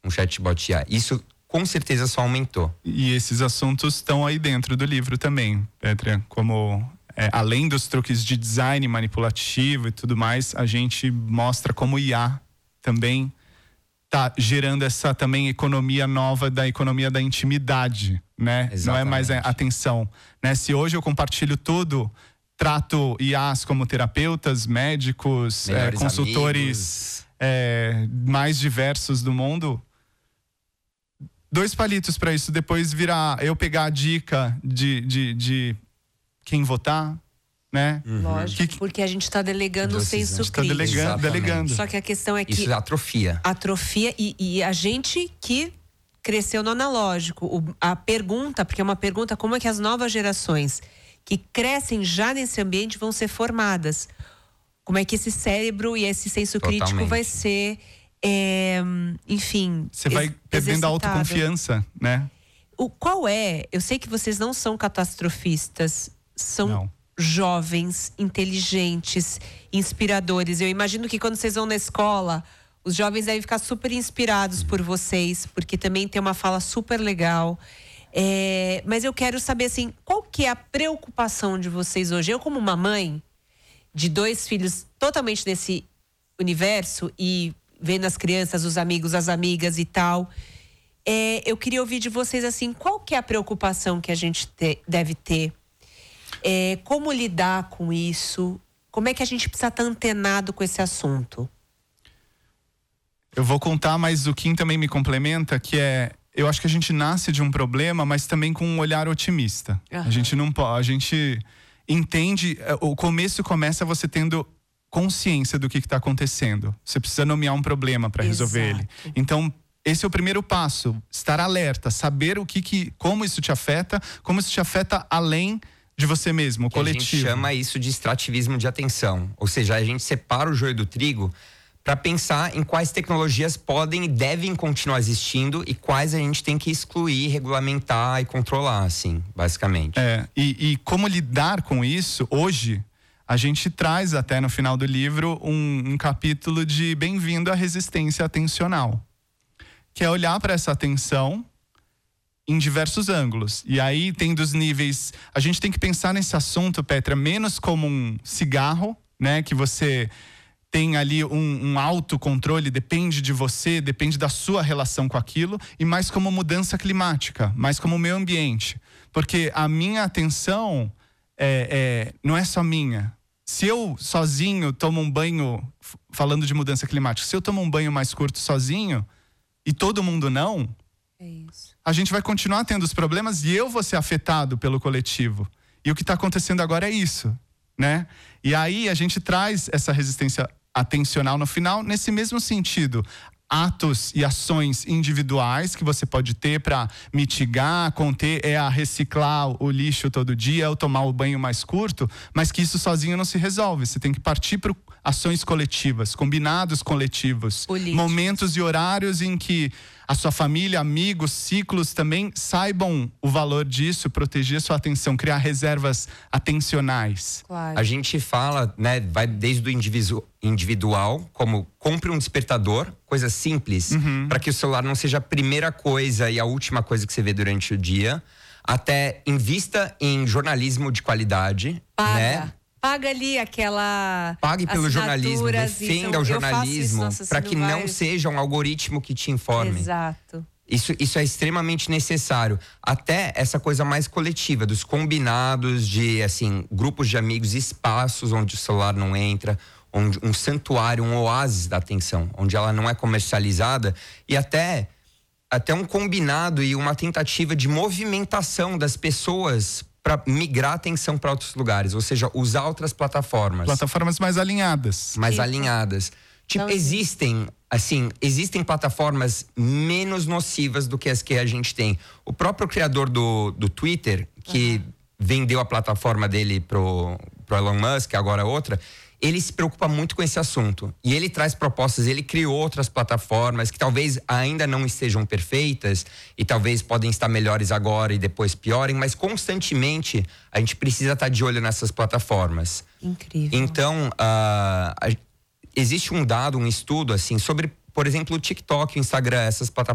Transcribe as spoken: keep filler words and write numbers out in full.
um chatbot I A. Isso com certeza só aumentou. E esses assuntos estão aí dentro do livro também, Petra, como é, além dos truques de design manipulativo e tudo mais, a gente mostra como I A também tá gerando essa também economia nova da economia da intimidade, né? Exatamente. Não é mais a atenção, né? Se hoje eu compartilho tudo, trato I As como terapeutas, médicos, é, consultores é, mais diversos do mundo, dois palitos para isso depois virar eu pegar a dica de, de, de quem votar, né? Uhum. Lógico, que, porque a gente está delegando o senso crítico. Está delegando, delegando. Só que a questão é que isso atrofia. Atrofia e, e a gente que cresceu no analógico. O, a pergunta, porque é uma pergunta, como é que as novas gerações que crescem já nesse ambiente vão ser formadas? Como é que esse cérebro e esse senso Totalmente. crítico vai ser, é, enfim... Você vai perdendo a autoconfiança, né? O, qual é? Eu sei que vocês não são catastrofistas, são não. jovens, inteligentes, inspiradores. Eu imagino que quando vocês vão na escola, os jovens devem ficar super inspirados por vocês, porque também tem uma fala super legal. É, mas eu quero saber, assim, qual que é a preocupação de vocês hoje? Eu, como uma mãe de dois filhos totalmente nesse universo e vendo as crianças, os amigos, as amigas e tal, é, eu queria ouvir de vocês, assim, qual que é a preocupação que a gente te, deve ter? É, como lidar com isso? Como é que a gente precisa estar antenado com esse assunto? Eu vou contar, mas o Kim também me complementa, que é... Eu acho que a gente nasce de um problema, mas também com um olhar otimista. Uhum. A gente não pode... A gente entende... O começo começa você tendo consciência do que está acontecendo. Você precisa nomear um problema para resolver ele. Então, esse é o primeiro passo. Estar alerta, saber o que, que, como isso te afeta, como isso te afeta além de você mesmo, o que coletivo. A gente chama isso de extrativismo de atenção. Ou seja, a gente separa o joio do trigo para pensar em quais tecnologias podem e devem continuar existindo e quais a gente tem que excluir, regulamentar e controlar, assim, basicamente. É, e, e como lidar com isso, hoje, a gente traz até no final do livro um, um capítulo de bem-vindo à resistência atencional, que é olhar para essa atenção em diversos ângulos. E aí tem dos níveis... A gente tem que pensar nesse assunto, Petra, menos como um cigarro, né? Que você tem ali um, um autocontrole, depende de você, depende da sua relação com aquilo, e mais como mudança climática, mais como meio ambiente. Porque a minha atenção é, é, não é só minha. Se eu sozinho tomo um banho, falando de mudança climática, se eu tomo um banho mais curto sozinho, e todo mundo não... É isso. A gente vai continuar tendo os problemas e eu vou ser afetado pelo coletivo. E o que está acontecendo agora é isso, né? E aí a gente traz essa resistência atencional no final, nesse mesmo sentido. Atos e ações individuais que você pode ter para mitigar, conter, é a reciclar o lixo todo dia, ou tomar o banho mais curto, mas que isso sozinho não se resolve. Você tem que partir para ações coletivas, combinados coletivos, políticos. Momentos e horários em que a sua família, amigos, ciclos também saibam o valor disso, proteger sua atenção, criar reservas atencionais. Claro. A gente fala, né, vai desde o individu- individual, como compre um despertador, coisa simples, uhum. para que o celular não seja a primeira coisa e a última coisa que você vê durante o dia, até invista em jornalismo de qualidade, Paga. né? Paga ali aquela... Pague pelo jornalismo, defenda o jornalismo, para que não vários... seja um algoritmo que te informe. Exato. Isso, isso é extremamente necessário. Até essa coisa mais coletiva, dos combinados de, assim, grupos de amigos, espaços onde o celular não entra, onde um santuário, um oásis da atenção, onde ela não é comercializada, e até, até um combinado e uma tentativa de movimentação das pessoas para migrar a atenção para outros lugares, ou seja, usar outras plataformas. Plataformas mais alinhadas. Mais Sim. alinhadas. Tipo, Não, existem, assim, existem plataformas menos nocivas do que as que a gente tem. O próprio criador do, do Twitter, que uhum. vendeu a plataforma dele pro, pro Elon Musk, agora outra, ele se preocupa muito com esse assunto. E ele traz propostas, ele criou outras plataformas que talvez ainda não estejam perfeitas e talvez podem estar melhores agora e depois piorem, mas constantemente a gente precisa estar de olho nessas plataformas. Incrível. Então, uh, a, existe um dado, um estudo, assim, sobre, por exemplo, o TikTok, o Instagram, essas plataformas